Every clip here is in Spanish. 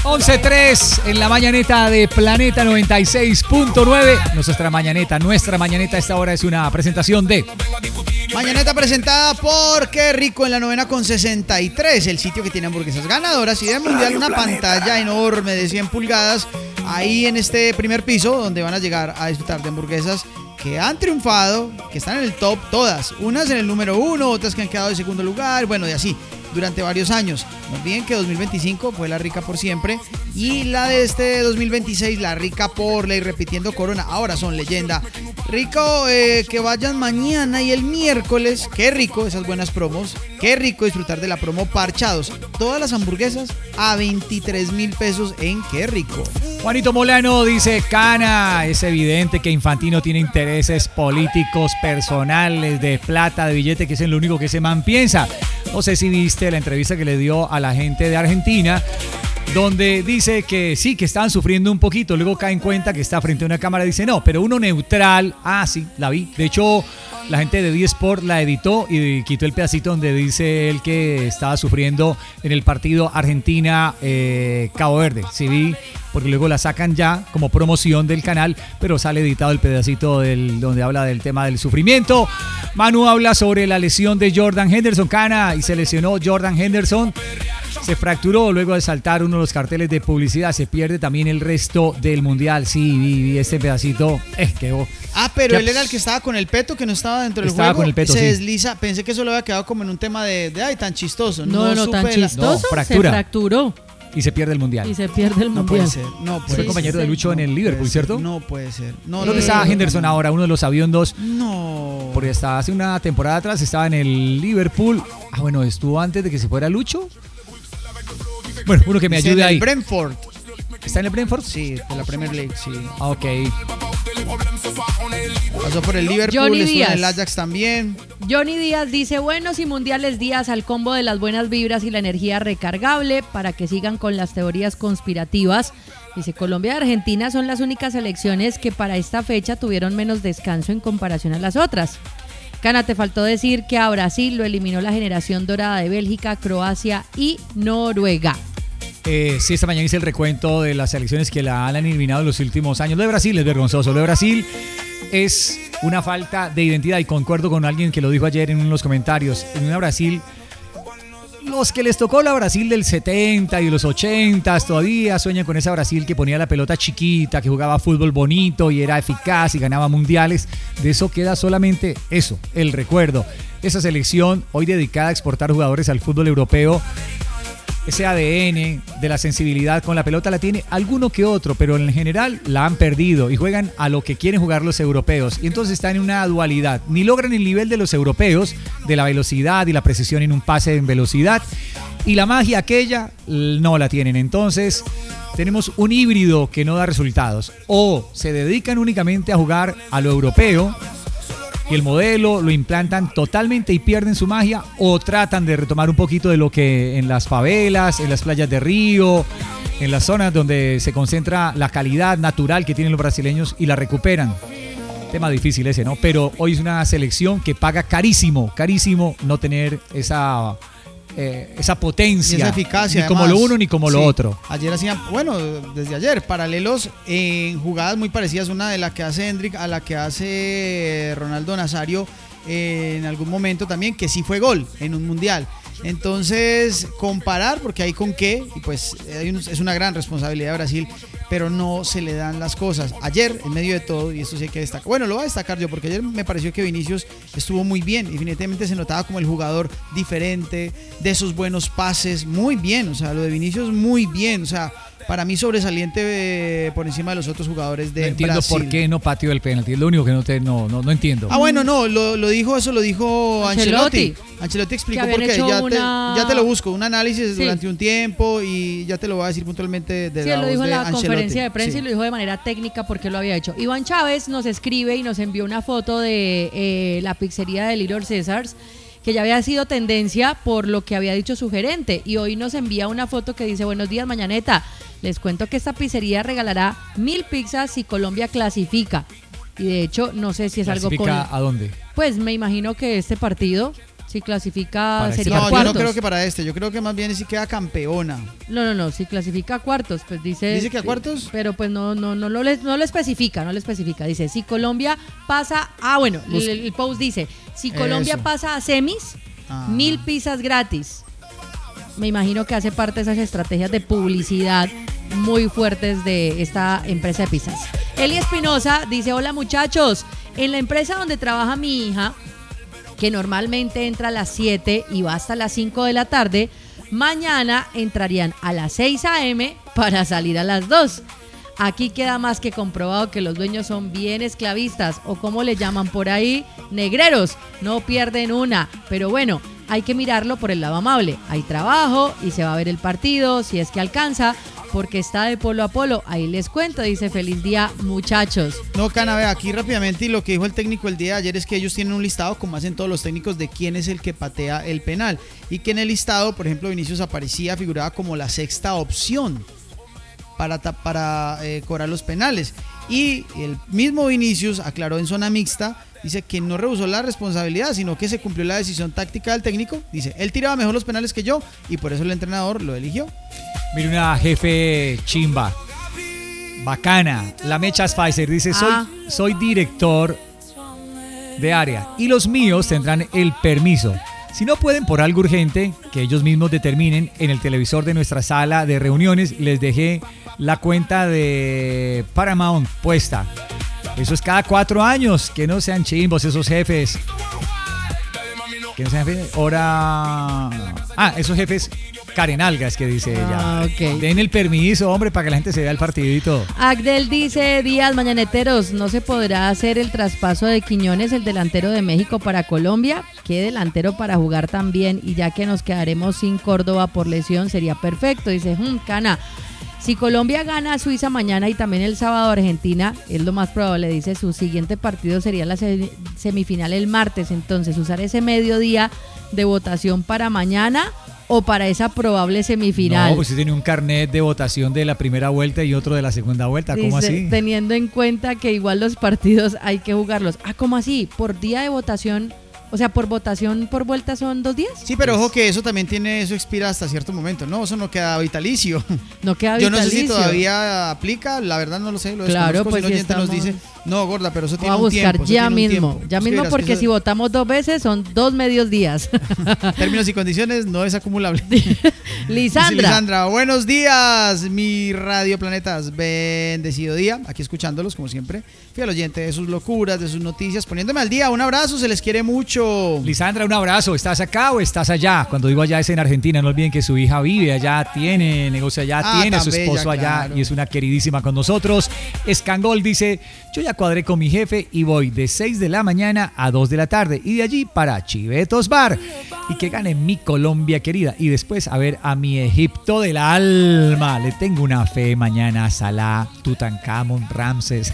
11:03 en la mañaneta de Planeta 96.9. Nuestra mañaneta a esta hora es una presentación de... Mañaneta presentada por Qué Rico en la 9:63, el sitio que tiene hamburguesas ganadoras y de mundial, una pantalla enorme de 100 pulgadas ahí en este primer piso donde van a llegar a disfrutar de hamburguesas que han triunfado, que están en el top todas, unas en el número 1, otras que han quedado en segundo lugar, bueno, y así durante varios años. No olviden que 2025 fue la rica por siempre y la de este 2026 la rica por ley, repitiendo corona, ahora son leyenda. Rico que vayan mañana y el miércoles, qué rico esas buenas promos, qué rico disfrutar de la promo Parchados, todas las hamburguesas a 23,000 pesos en Qué Rico. Juanito Molano dice: Cana, es evidente que Infantino tiene intereses políticos, personales, de plata, de billete, que es lo único que ese man piensa. No sé si viste la entrevista que le dio a la gente de Argentina, donde dice que sí, que estaban sufriendo un poquito, luego cae en cuenta que está frente a una cámara y dice no, pero uno neutral, sí, la vi. De hecho, la gente de D-Sport la editó y quitó el pedacito donde dice él que estaba sufriendo en el partido Argentina-Cabo Verde. Sí vi, porque luego la sacan ya como promoción del canal, pero sale editado el pedacito donde habla del tema del sufrimiento. Manu habla sobre la lesión de Jordan Henderson, Cana, y se lesionó Jordan Henderson. Se fracturó luego de saltar uno de los carteles de publicidad. Se pierde también el resto del mundial. Sí, vi este pedacito. Quedó. Pero él era el que estaba con el peto, que no estaba dentro del juego. Estaba con el peto, se sí. Desliza. Pensé que eso lo había quedado como en un tema de tan chistoso. No, tan chistoso. No, fractura. Se fracturó. Y se pierde el mundial. No puede ser. Fue compañero de Lucho en el Liverpool, ¿cierto? No puede ser. ¿Dónde estaba Henderson ahora? Uno de los aviondos. No. Porque hasta hace una temporada atrás estaba en el Liverpool. Bueno, estuvo antes de que se fuera Lucho. Bueno, uno que me ayude ahí. En el Brentford. ¿Está en el Brentford? Sí, de la Premier League, sí. Ok. Pasó por el Liverpool, estuvo en el Ajax también. Johnny Díaz dice: buenos y mundiales días al combo de las buenas vibras y la energía recargable para que sigan con las teorías conspirativas. Dice: Colombia y Argentina son las únicas selecciones que para esta fecha tuvieron menos descanso en comparación a las otras. Cana, te faltó decir que a Brasil lo eliminó la generación dorada de Bélgica, Croacia y Noruega. Sí, esta mañana hice el recuento de las selecciones que la han eliminado en los últimos años. Lo de Brasil es vergonzoso. Lo de Brasil es una falta de identidad, y concuerdo con alguien que lo dijo ayer en uno de los comentarios. En una Brasil, los que les tocó la Brasil del 70 y los 80 todavía sueñan con esa Brasil que ponía la pelota chiquita, que jugaba fútbol bonito y era eficaz y ganaba mundiales. De eso queda solamente eso, el recuerdo. Esa selección hoy dedicada a exportar jugadores al fútbol europeo, ese ADN de la sensibilidad con la pelota la tiene alguno que otro, pero en general la han perdido y juegan a lo que quieren jugar los europeos. Y entonces están en una dualidad. Ni logran el nivel de los europeos, de la velocidad y la precisión en un pase en velocidad. Y la magia aquella no la tienen. Entonces tenemos un híbrido que no da resultados. O se dedican únicamente a jugar a lo europeo y el modelo lo implantan totalmente y pierden su magia, o tratan de retomar un poquito de lo que en las favelas, en las playas de Río, en las zonas donde se concentra la calidad natural que tienen los brasileños y la recuperan. Tema difícil ese, ¿no? Pero hoy es una selección que paga carísimo no tener esa potencia, y esa eficacia, ni como además, lo uno ni como lo otro. Ayer hacían, desde ayer, paralelos en jugadas muy parecidas, una de la que hace Hendrik a la que hace Ronaldo Nazario en algún momento también, que sí fue gol en un mundial. Entonces, comparar, porque hay con qué, y pues es una gran responsabilidad de Brasil, pero no se le dan las cosas. Ayer, en medio de todo, y esto sí hay que destacar, bueno, lo voy a destacar yo, porque ayer me pareció que Vinicius estuvo muy bien, definitivamente se notaba como el jugador diferente, de esos buenos pases, muy bien, o sea, lo de Vinicius muy bien, o sea, para mí sobresaliente por encima de los otros jugadores de Brasil. No entiendo por qué no pateó el penalti, es lo único que no entiendo. Bueno, no, lo dijo Ancelotti. Ancelotti explicó por qué, ya te lo busco, un análisis durante un tiempo y ya te lo voy a decir puntualmente de la voz de Ancelotti. Sí, él lo dijo en la conferencia de prensa y lo dijo de manera técnica porque lo había hecho. Iván Chávez nos escribe y nos envió una foto de la pizzería de Little Caesars, que ya había sido tendencia por lo que había dicho su gerente, y hoy nos envía una foto que dice: buenos días, mañaneta, les cuento que esta pizzería regalará 1,000 pizzas si Colombia clasifica. Y de hecho no sé si es algo con... ¿Clasifica a dónde? Pues me imagino que este partido Si clasifica Para este sería No, yo cuartos. no creo que para este. Yo creo que más bien si queda campeona. No, si clasifica a cuartos, pues dice... ¿Dice que a cuartos? Pero pues no lo especifica, Dice, si Colombia pasa... bueno, el post dice, si Colombia Eso. pasa a semis, Ah. 1000 pizzas gratis. Me imagino que hace parte de esas estrategias de publicidad muy fuertes de esta empresa de pizzas. Eli Espinosa dice, hola muchachos, en la empresa donde trabaja mi hija, que normalmente entra a las 7 y va hasta las 5 de la tarde, mañana entrarían a las 6 a.m. para salir a las 2. Aquí queda más que comprobado que los dueños son bien esclavistas, o como le llaman por ahí, negreros. No pierden una, pero bueno, hay que mirarlo por el lado amable. Hay trabajo y se va a ver el partido, si es que alcanza, porque está de polo a polo. Ahí les cuento, dice, feliz día muchachos. No, Cana, vea, aquí rápidamente, y lo que dijo el técnico el día de ayer es que ellos tienen un listado, como hacen todos los técnicos, de quién es el que patea el penal. Y que en el listado, por ejemplo, Vinicius figuraba como la sexta opción para cobrar los penales. Y el mismo Vinicius aclaró en zona mixta, dice que no rehusó la responsabilidad, sino que se cumplió la decisión táctica del técnico. Dice, él tiraba mejor los penales que yo y por eso el entrenador lo eligió. Mira una jefe chimba, bacana, la Mecha Spicer, dice, soy director de área y los míos tendrán el permiso. Si no pueden por algo urgente, que ellos mismos determinen, en el televisor de nuestra sala de reuniones les dejé la cuenta de Paramount puesta. Eso es cada 4 años, que no sean chimbos esos jefes. Que no sean jefes. Esos jefes carenalgas que dice ella. Ok. Den el permiso, hombre, para que la gente se vea el partidito. Agdel dice, días mañaneteros, ¿no se podrá hacer el traspaso de Quiñones, el delantero de México, para Colombia? ¿Qué delantero para jugar también? Y ya que nos quedaremos sin Córdoba por lesión, sería perfecto. Dice, Cana, si Colombia gana a Suiza mañana y también el sábado Argentina, es lo más probable, dice, su siguiente partido sería la semifinal el martes. Entonces, usar ese mediodía de votación para mañana o para esa probable semifinal. No, pues sí tiene un carnet de votación de la primera vuelta y otro de la segunda vuelta. ¿Cómo Dice, así? teniendo en cuenta que igual los partidos hay que jugarlos. ¿Cómo así? ¿Por día de votación? O sea, ¿por votación por vuelta son 2 días? Sí, pero ojo que eso también eso expira hasta cierto momento. No, eso no queda vitalicio. No queda Yo vitalicio. no sé si todavía aplica, la verdad no lo sé. Lo Claro, desconozco. pues Si un si oyente nos estamos... dice, no, gorda, pero eso Voy tiene a un buscar tiempo. ya mismo, porque eso, si votamos 2 veces son 2 medios días. términos y condiciones no es acumulable. Lisandra. Dice Lisandra, buenos días, mi Radio Planetas, bendecido día, aquí escuchándolos como siempre, fiel oyente de sus locuras, de sus noticias, poniéndome al día, un abrazo, se les quiere mucho. Lisandra, un abrazo, ¿estás acá o estás allá? Cuando digo allá es en Argentina, no olviden que su hija vive allá, tiene negocio allá, tiene a su esposo allá, claro. Y es una queridísima con nosotros. Escangol dice, yo ya cuadré con mi jefe y voy de 6 de la mañana a 2 de la tarde y de allí para Chivetos Bar y que gane mi Colombia querida y después a ver a mi Egipto del alma. Le tengo una fe mañana a Salah, Tutankamón, Ramses.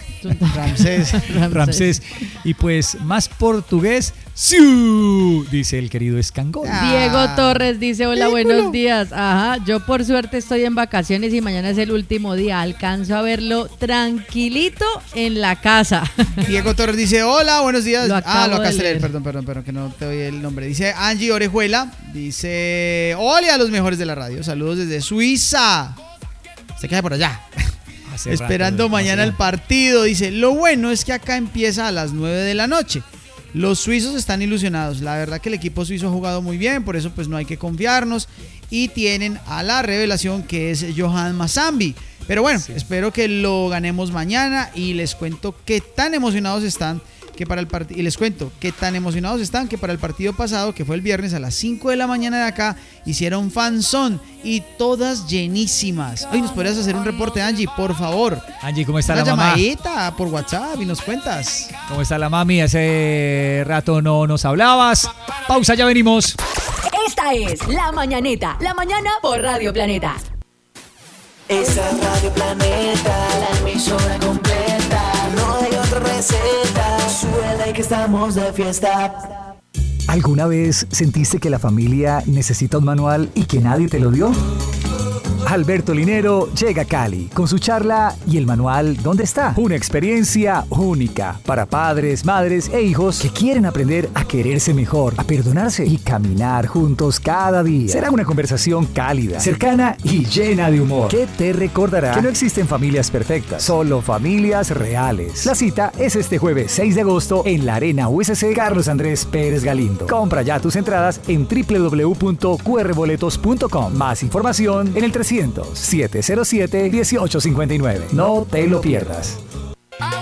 Y pues más portugués, ¡siu! Dice el querido Escangol. Diego Torres dice, hola, buenos días. Yo por suerte estoy en vacaciones y mañana es el último día. Alcanzo a verlo tranquilito en la casa. Diego Torres dice, hola, buenos días. Lo Lo acabo acabas de de leer, leer. perdón, que no te doy el nombre. Dice Angie Orejuela, dice, hola a los mejores de la radio, saludos desde Suiza. Se queda por allá. Esperando mañana el partido. Dice, lo bueno es que acá empieza a las 9 de la noche. Los suizos están ilusionados. La verdad que el equipo suizo ha jugado muy bien, por eso pues no hay que confiarnos. Y tienen a la revelación que es Johan Mazambi. Pero bueno, espero que lo ganemos mañana y les cuento qué tan emocionados están que para el partido. Y les cuento qué tan emocionados están que para el partido pasado, que fue el viernes a las 5 de la mañana de acá, hicieron fanzón y todas llenísimas. Hoy nos podrías hacer un reporte, Angie, por favor. Angie, ¿cómo está Una la mamá? llamadita por WhatsApp y nos cuentas. ¿Cómo está la mami? Hace rato no nos hablabas. Pausa, ya venimos. Esta es La Mañaneta, la mañana por Radio Planeta. Esa es Radio Planeta, la emisora completa. No hay otra receta, suele que estamos de fiesta. ¿Alguna vez sentiste que la familia necesita un manual y que nadie te lo dio? Alberto Linero llega a Cali con su charla ¿Y el manual dónde está? Una experiencia única para padres, madres e hijos que quieren aprender a quererse mejor, a perdonarse y caminar juntos cada día. Será una conversación cálida, cercana y llena de humor que te recordará que no existen familias perfectas, solo familias reales. La cita es este jueves 6 de agosto en la Arena USC Carlos Andrés Pérez Galindo. Compra ya tus entradas en www.qrboletos.com. Más información en el 300-707-1859. No te lo pierdas.